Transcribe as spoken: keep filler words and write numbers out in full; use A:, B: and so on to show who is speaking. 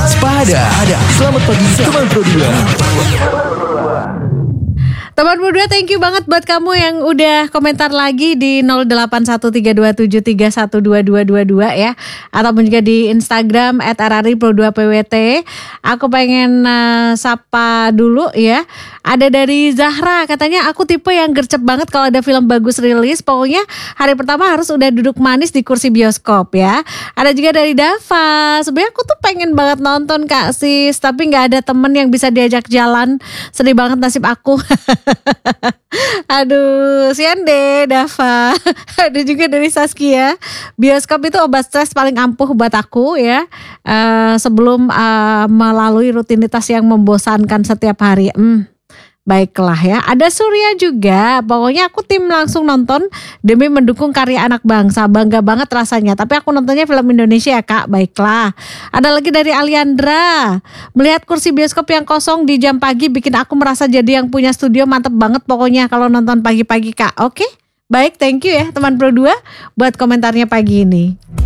A: Waspada. Selamat pagi teman Pro dua.
B: Teman berdua, thank you banget buat kamu yang udah komentar lagi di nol delapan satu tiga dua tujuh tiga satu dua dua dua dua ya. Ataupun juga di Instagram at r r i pro dua p w t. Aku pengen uh, sapa dulu ya. Ada dari Zahra, katanya aku tipe yang gercep banget kalau ada film bagus rilis. Pokoknya hari pertama harus udah duduk manis di kursi bioskop ya. Ada juga dari Dava, sebenarnya aku tuh pengen banget nonton Kak Sis, tapi gak ada temen yang bisa diajak jalan. Sedih banget nasib aku. Aduh, sian deh Dava. Ada juga dari Saskia, bioskop itu obat stres paling ampuh buat aku ya, uh, sebelum uh, melalui rutinitas yang membosankan setiap hari. Hmm, baiklah ya. Ada Surya juga, pokoknya aku tim langsung nonton demi mendukung karya anak bangsa. Bangga banget rasanya, tapi aku nontonnya film Indonesia ya Kak. Baiklah. Ada lagi dari Aliandra, melihat kursi bioskop yang kosong di jam pagi bikin aku merasa jadi yang punya studio. Mantep banget pokoknya kalau nonton pagi-pagi Kak. Oke, baik, thank you ya teman Pro dua buat komentarnya pagi ini.